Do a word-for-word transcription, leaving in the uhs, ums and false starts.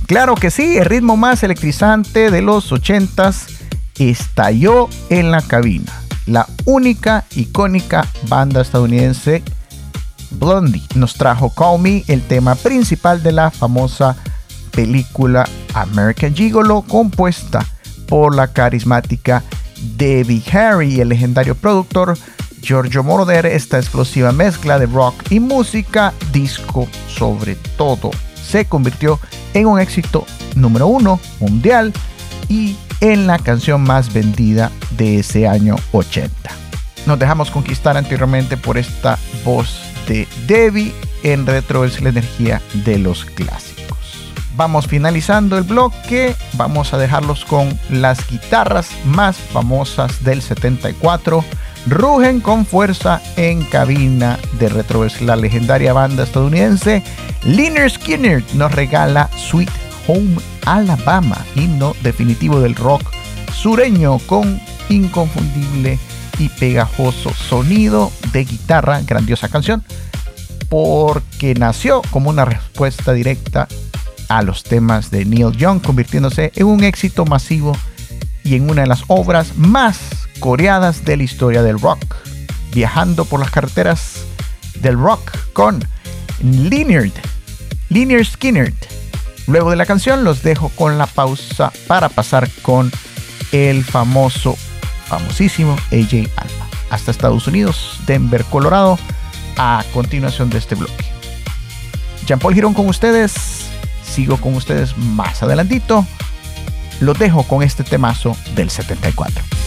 Claro que sí, el ritmo más electrizante de los ochentas estalló en la cabina. La única icónica banda estadounidense Blondie nos trajo Call Me, el tema principal de la famosa película American Gigolo, compuesta por la carismática Debbie Harry y el legendario productor Giorgio Moroder. Esta explosiva mezcla de rock y música disco sobre todo se convirtió en un éxito número uno mundial y en la canción más vendida de ese año ochenta. Nos dejamos conquistar anteriormente por esta voz de Debbie. En retro es la energía de los clásicos. Vamos finalizando el bloque, vamos a dejarlos con las guitarras más famosas del setenta y cuatro. Rugen con fuerza en cabina de retro es la legendaria banda estadounidense Lynyrd Skynyrd nos regala Sweet Home Alabama, himno definitivo del rock sureño con inconfundible y pegajoso sonido de guitarra. Grandiosa canción porque nació como una respuesta directa a los temas de Neil Young, convirtiéndose en un éxito masivo y en una de las obras más coreadas de la historia del rock. Viajando por las carreteras del rock con Lynyrd, Lynyrd Skynyrd. Luego de la canción los dejo con la pausa para pasar con el famoso, famosísimo A J Alba. Hasta Estados Unidos, Denver, Colorado, a continuación de este bloque. Jean-Paul Girón con ustedes. Sigo con ustedes más adelantito. Los dejo con este temazo del setenta y cuatro.